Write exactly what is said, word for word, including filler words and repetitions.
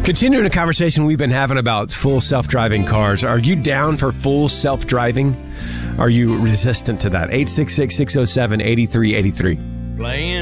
Continuing a conversation we've been having about full self-driving cars. Are you down for full self-driving? Are you resistant to that? eight six six, six oh seven, eight three eight three. Playing